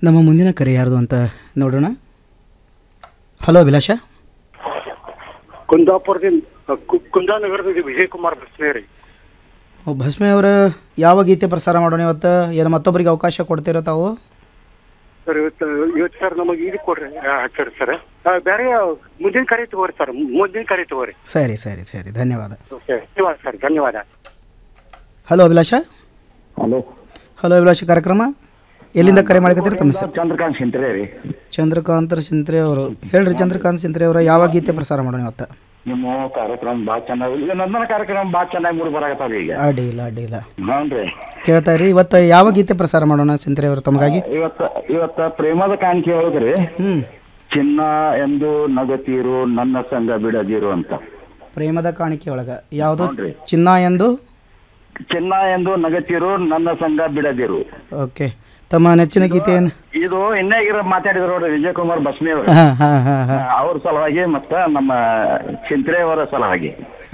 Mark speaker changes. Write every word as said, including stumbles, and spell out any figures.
Speaker 1: ನಮ್ಮ ಮುಂದಿನ ಕರೆ ಯಾರ್ದು ಅಂತ ನೋಡೋಣ. ಹಲೋ ಅಭಿಲಾಷ.
Speaker 2: ಕುಂದಾಪುರದಿಂದ ಕುಂದಾನಗರದಿಂದ ವಿಜಯಕುಮಾರ್ ಭಸ್ಮೆ ರೀ.
Speaker 1: ಭಸ್ಮೆ ಅವರ ಯಾವ ಗೀತೆ ಪ್ರಸಾರ ಮಾಡೋಣ ಇವತ್ತು? ಏನು ಮತ್ತೊಬ್ಬರಿಗೆ ಅವಕಾಶ ಕೊಡ್ತೀರೋ ತಾವು?
Speaker 2: ಸರ್ ಇವತ್ತು ಇವತ್ತು ಸರ್ ನಮಗೆ ಇದು ಕೊಡ್ರಿ ಹಚ್ಚಾರಿ ಸರ್. ಬೇರೆ ಮುಂದಿನ ಕರೆ ತಗೋರಿ ಸರ್, ಮುಂದಿನ ಕರೆ ತಗೋರಿ.
Speaker 1: ಸರಿ ಸರಿ ಸರಿ ಧನ್ಯವಾದ.
Speaker 2: ಧನ್ಯವಾದ ಸರ್, ಧನ್ಯವಾದ.
Speaker 1: ಹಲೋ ಅಭಿಲಾಷ.
Speaker 3: ಹಲೋ
Speaker 1: ಹಲೋ ಅಭಿಲಾಷ, ಕಾರ್ಯಕ್ರಮ ಎಲ್ಲಿಂದ ಕರೆ ಮಾಡಕತ್ತೀರಿ? ತಮ್ಮ ಸರ್
Speaker 3: ಚಂದ್ರಕಾಂತ್ ಸಿಂತ್ರೆ ರೀ.
Speaker 1: ಚಂದ್ರಕಾಂತ್ ಸಿಂತ್ರೆ ಅವರು. ಹೇಳ್ರಿ ಚಂದ್ರಕಾಂತ್ ಸಿಂತ್ರೆ ಅವರ ಯಾವ ಗೀತೆ ಪ್ರಸಾರ ಮಾಡೋಣ ಇವತ್ತು?
Speaker 3: ನಿಮ್ಮ ಕಾರ್ಯಕ್ರಮ ಭಾಳ ಚೆನ್ನಾಗಿ, ಈಗ ನನ್ನ ಕಾರ್ಯಕ್ರಮ ಭಾಳ ಚೆನ್ನಾಗಿ ಮೂಡಿ ಬರಾಕತ್ತಾವ ಈಗ.
Speaker 1: ಅಡ್ಡಿ ಇಲ್ಲ ಅಡ್ಡಿ ಇಲ್ಲ,
Speaker 3: ಹ್ಞೂ ರೀ.
Speaker 1: ಕೇಳ್ತಾ ಇರಿ. ಇವತ್ತು ಯಾವ ಗೀತೆ ಪ್ರಸಾರ ಮಾಡೋಣ ಸಿಂತ್ರೆ ಅವರು ತಮಗಾಗಿ?
Speaker 3: ಇವತ್ತು ಇವತ್ತು ಪ್ರೇಮದ ಕಾಣಿಕೆ ಹೇಳಿದ್ರಿ.
Speaker 1: ಹ್ಞೂ.
Speaker 3: ಚಿನ್ನ ಎಂದು ನಗತೀರು ನನ್ನ ಸಂಗ ಬಿಡದಿರು ಅಂತ.
Speaker 1: ಪ್ರೇಮದ ಕಾಣಿಕೆ ಒಳಗೆ ಯಾವುದು?
Speaker 3: ಹೌದ್ರಿ.
Speaker 1: ಚಿನ್ನ ಎಂದು
Speaker 3: ಚಿನ್ನ ಎಂದು ನಗತೀರು ನನ್ನ ಸಂಗ ಬಿಡದಿರು.
Speaker 1: ಓಕೆ, ತಮ್ಮ ನೆಚ್ಚಿನ ಗೀತೆ ಏನು?
Speaker 3: ಇದು ಇನ್ನೇ ಇರೋ ಮಾತಾಡಿದ್ರು ನೋಡ್ರಿ ವಿಜಯಕುಮಾರ್ ಭಸ್ಮೆ ಅವರು.
Speaker 1: ಹಾಂ ಹಾಂ ಹಾಂ ಹಾಂ
Speaker 3: ಅವ್ರ ಸಲುವಾಗಿ ಮತ್ತು ನಮ್ಮ ಚಿಂತ್ರೆ ಅವರ ಸಲುವಾಗಿ.